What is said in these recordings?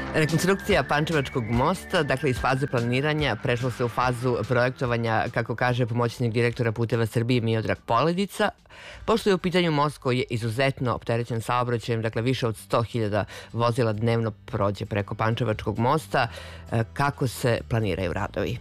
Rekonstrukcija Pančevačkog mosta, dakle iz faze planiranja, prešlo se u fazu projektovanja, kako kaže pomoćnik direktora Puteva Srbije Miodrag Poledica. Pošto je u pitanju most koji je izuzetno opterećen saobraćajem, dakle više od 100.000 vozila dnevno prođe preko Pančevačkog mosta, kako se planiraju radovi?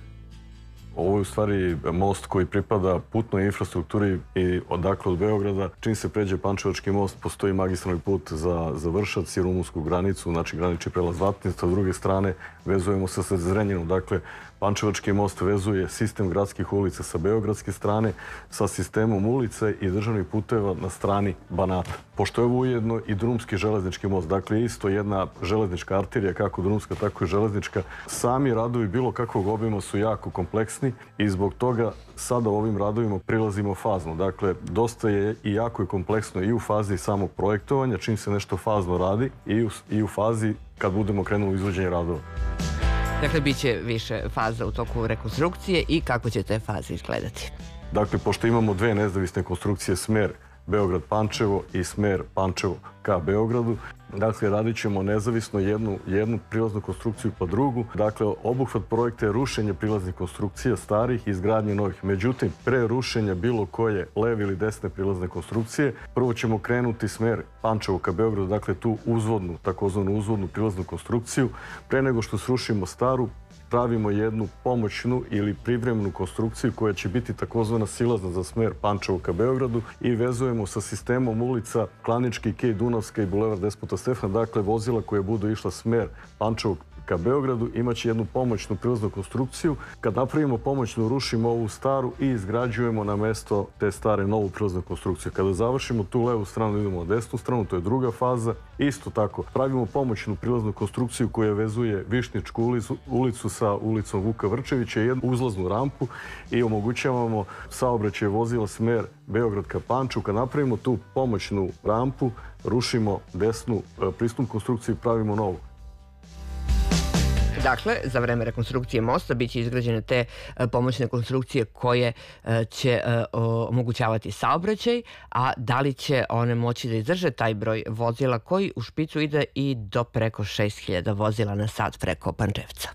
Ovo je u stvari most koji pripada putnoj infrastrukturi i odakle od Beograda. Čim se pređe Pančevački most, postoji magistralni put za Vršac i rumunsku granicu, znači granični prelaz Vatnica. S druge strane, vezujemo se sa Zrenjaninom. Dakle, Pančevački most vezuje sistem gradskih ulica sa beogradske strane sa sistemom ulice i državnih puteva na strani Banata. Pošto je ovo ujedno i drumski železnički most, dakle isto jedna železnička arterija, kako drumska, tako i železnička, sami radovi bilo kakvog obima su jako kompleksni i zbog toga sada ovim radovima prilazimo fazno. Dakle, dosta je i jako je kompleksno i u fazi samog projektovanja, čim se nešto fazno radi, i u fazi kad budemo krenuli u izvođenje radova. Dakle, bit će više faza u toku rekonstrukcije i kako će te faze izgledati? Dakle, pošto imamo dve nezavisne konstrukcije, smer Beograd-Pančevo i smer Pančevo ka Beogradu, dakle, radit ćemo nezavisno jednu prilaznu konstrukciju pa drugu. Dakle, obuhvat projekta je rušenje prilaznih konstrukcija starih i izgradnje novih. Međutim, pre rušenja bilo koje leve ili desne prilazne konstrukcije, prvo ćemo krenuti smer Pančevo ka Beogradu, dakle tu uzvodnu, takozvanu uzvodnu prilaznu konstrukciju. Pre nego što srušimo staru, pravimo jednu pomoćnu ili privremenu konstrukciju koja će biti takozvana silazna za smer Pančevo ka Beogradu i vezujemo sa sistemom ulica Klanički, Kej, Dunavska i Bulevar Despota Stefana. Dakle, vozila koje budu išla smer Pančevo ka Beogradu imaće jednu pomoćnu prilaznu konstrukciju. Kad napravimo pomoćnu, rušimo ovu staru i izgrađujemo na mesto te stare novu prilaznu konstrukciju. Kada završimo tu levu stranu, idemo na desnu stranu, to je druga faza. Isto tako, pravimo pomoćnu prilaznu konstrukciju koja vezuje Višnjičku ulicu sa ulicom Vuka Vrčevića, jednu uzlaznu rampu i omogućavamo saobraćaj vozila smer Beograd ka Pančevu. Kad napravimo tu pomoćnu rampu, rušimo desnu pristupnu konstrukciju i pravimo novu. Dakle, za vreme rekonstrukcije mosta biće izgrađene te pomoćne konstrukcije koje će omogućavati saobraćaj, a da li će one moći da izdrže taj broj vozila koji u špicu ide i do preko 6.000 vozila na sat preko Pančevca?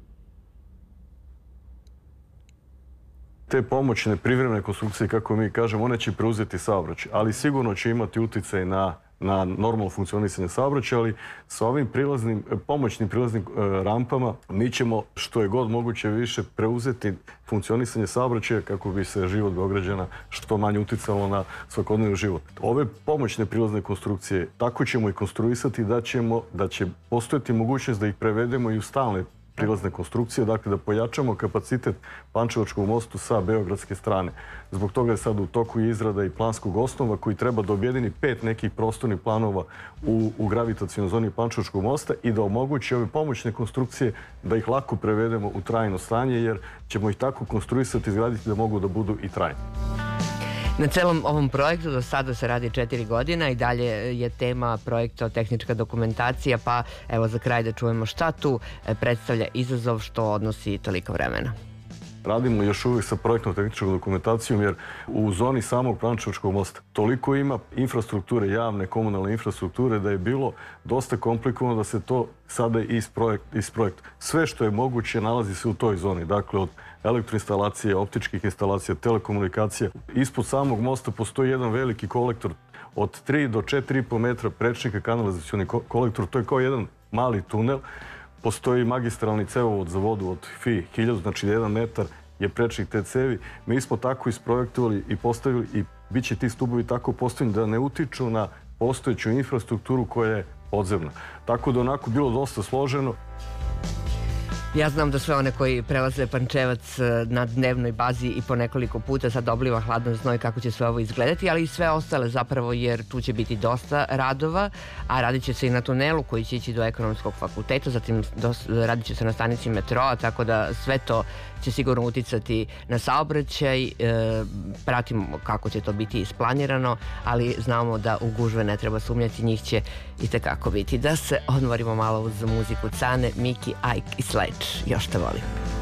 Te pomoćne privremene konstrukcije, kako mi kažemo, one će preuzeti saobraćaj, ali sigurno će imati uticaj na normalno funkcionisanje saobraćaja, ali sa ovim pomoćnim prilaznim rampama mi ćemo što je god moguće više preuzeti funkcionisanje saobraćaja kako bi se život Beograđana što manje uticalo na svakodnevni život. Ove pomoćne prilazne konstrukcije tako ćemo i konstruisati da će postojati mogućnost da ih prevedemo i u stalne prilazne konstrukcije, dakle da pojačamo kapacitet Pančevačkog mostu sa beogradske strane. Zbog toga je sad u toku izrada i planskog osnova koji treba da objedini 5 nekih prostornih planova u gravitacionoj zoni Pančevačkog mosta i da omogući ove pomoćne konstrukcije da ih lako prevedemo u trajno stanje, jer ćemo ih tako konstruisati i izgraditi da mogu da budu i trajni. Na celom ovom projektu do sada se radi 4 godina i dalje je tema projekta tehnička dokumentacija, pa evo za kraj da čujemo šta tu predstavlja izazov što odnosi toliko vremena. Radimo još uvijek sa projektnom tehničkom dokumentacijom, jer u zoni samog Pančevačkog mosta toliko ima infrastrukture, javne, komunalne infrastrukture, da je bilo dosta komplikovano da se to sada iz projekta. Sve što je moguće nalazi se u toj zoni, dakle od elektroinstalacije, optičkih instalacija, telekomunikacija. Ispod samog mosta postoji jedan veliki kolektor od 3 do 4,5 metra prečnika, kanalizacioni kolektor, to je kao jedan mali tunel. Postoji magistralni cevovod za vodu od FI 1000, znači 1 metar je prečnik te cevi. Mi smo tako isprojektovali i postavili i bit će ti stubovi tako postavljeni da ne utiču na postojeću infrastrukturu koja je podzemna. Tako da onako bilo dosta složeno. Ja znam da sve one koji prelaze Pančevac na dnevnoj bazi i po nekoliko puta sad obliva hladno znoj kako će sve ovo izgledati, ali i sve ostale zapravo, jer tu će biti dosta radova, a radit će se i na tunelu koji će ići do Ekonomskog fakulteta, zatim radit će se na stanici metroa, tako da sve to će sigurno uticati na saobraćaj. Pratimo kako će to biti isplanirano, ali znamo da u gužve ne treba sumnjati, njih će itekako biti. Da se odmorimo malo uz muziku Cane, Miki, Ajk i Sleč. Još te volim.